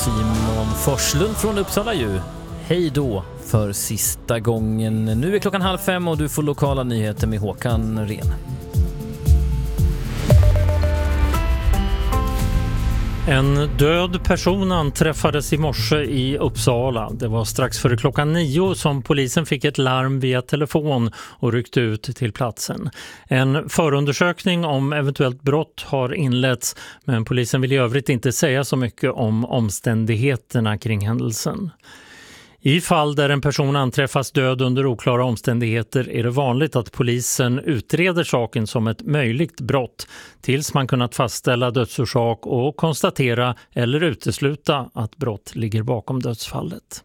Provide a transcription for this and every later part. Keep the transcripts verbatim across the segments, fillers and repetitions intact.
Simon Forslund från Uppsala ju. Hej då för sista gången. Nu är klockan halv fem och du får lokala nyheter med Håkan Ren. En död person anträffades i morse i Uppsala. Det var strax före klockan nio som polisen fick ett larm via telefon och ryckte ut till platsen. En förundersökning om eventuellt brott har inletts, men polisen vill i övrigt inte säga så mycket om omständigheterna kring händelsen. I fall där en person anträffas död under oklara omständigheter är det vanligt att polisen utreder saken som ett möjligt brott tills man kunnat fastställa dödsorsak och konstatera eller utesluta att brott ligger bakom dödsfallet.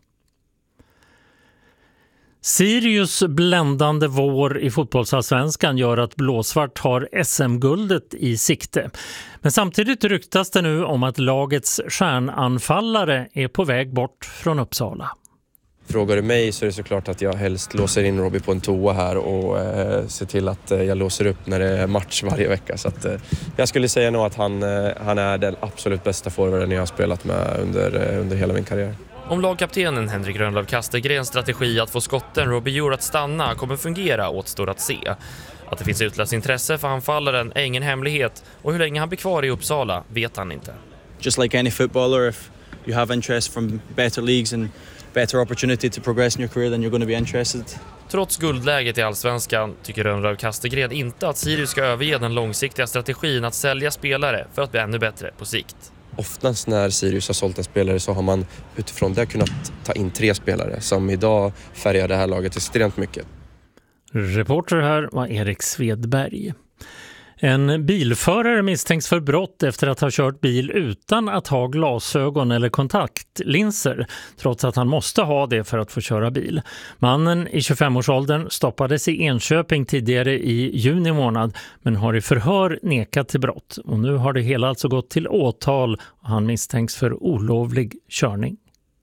Sirius bländande vår i fotbollsallsvenskan gör att Blåsvart har S M-guldet i sikte. Men samtidigt ryktas det nu om att lagets stjärnanfallare är på väg bort från Uppsala. Frågar du mig så är det såklart att jag helst låser in Robbie på en toa här och eh, ser till att eh, jag låser upp när det är match varje vecka. Så att, eh, jag skulle säga nog att han, eh, han är den absolut bästa forwarden jag har spelat med under, eh, under hela min karriär. Om lagkaptenen Henrik Rönnlöv Kastergrens strategi att få skotten Robbie Djur att stanna kommer fungera återstår att se. Att det finns utlöst intresse för anfallaren är ingen hemlighet och hur länge han blir kvar i Uppsala vet han inte. Just like any footballer, if you have interest from better leagues and better opportunity to progress in your career, then you're going to be interested. Trots guldläget i Allsvenskan tycker Rönnlöv Kastergren inte att Sirius ska överge den långsiktiga strategin att sälja spelare för att bli ännu bättre på sikt. Oftast när Sirius har sålt en spelare så har man utifrån det kunnat ta in tre spelare som idag färgar det här laget extremt mycket. Reporter här var Erik Svedberg. En bilförare misstänks för brott efter att ha kört bil utan att ha glasögon eller kontaktlinser, trots att han måste ha det för att få köra bil. Mannen i tjugofemårsåldern stoppades i Enköping tidigare i juni månad, men har i förhör nekat till brott. Och nu har det hela alltså gått till åtal och han misstänks för olovlig körning.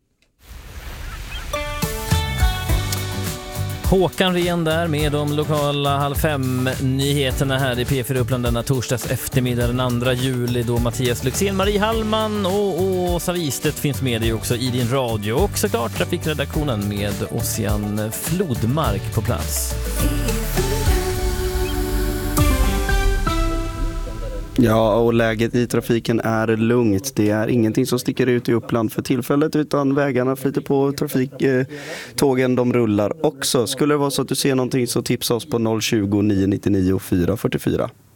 Håkan Ren där med de lokala halv fem nyheterna här i P fyra Uppland denna torsdags eftermiddag den andra juli då Mattias Luxén, Marie Hallman och Åsa Wistedt finns med dig också i din radio och såklart trafikredaktionen med Ossian Flodmark på plats. Ja, och läget i trafiken är lugnt. Det är ingenting som sticker ut i Uppland för tillfället utan vägarna flyter på, trafik, eh, tågen de rullar också. Skulle det vara så att du ser någonting så tipsa oss på noll tjugo, nio nittionio, fyra fyrtiofyra.